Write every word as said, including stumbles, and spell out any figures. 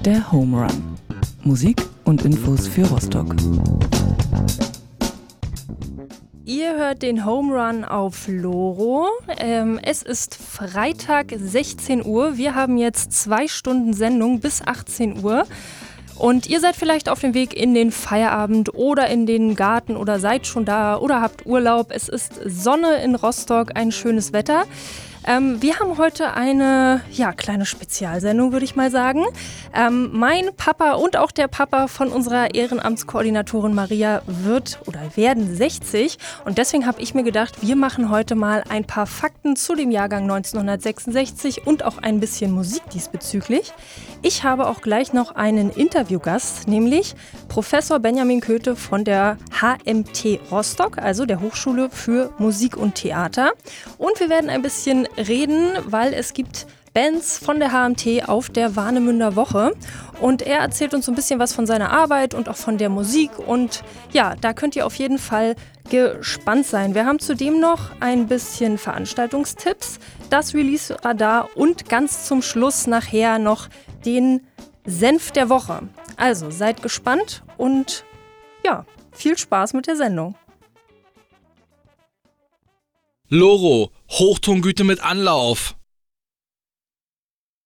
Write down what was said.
Der Home Run. Musik und Infos für Rostock. Ihr hört den Home Run auf Loro. Ähm, es ist Freitag sechzehn Uhr. Wir haben jetzt zwei Stunden Sendung bis achtzehn Uhr. Und ihr seid vielleicht auf dem Weg in den Feierabend oder in den Garten oder seid schon da oder habt Urlaub. Es ist Sonne in Rostock, ein schönes Wetter. Ähm, wir haben heute eine ja, kleine Spezialsendung, würde ich mal sagen. Ähm, mein Papa und auch der Papa von unserer Ehrenamtskoordinatorin Maria wird oder werden sechzig. Und deswegen habe ich mir gedacht, wir machen heute mal ein paar Fakten zu dem Jahrgang neunzehnhundertsechsundsechzig und auch ein bisschen Musik diesbezüglich. Ich habe auch gleich noch einen Interviewgast, nämlich Professor Benjamin Köthe von der H M T Rostock, also der Hochschule für Musik und Theater. Und wir werden ein bisschen reden, weil es gibt Bands von der H M T auf der Warnemünder Woche. Und er erzählt uns so ein bisschen was von seiner Arbeit und auch von der Musik. Und ja, da könnt ihr auf jeden Fall gespannt sein. Wir haben zudem noch ein bisschen Veranstaltungstipps, das Release-Radar und ganz zum Schluss nachher noch den Senf der Woche. Also seid gespannt und ja, viel Spaß mit der Sendung. Loro, Hochtongüte mit Anlauf.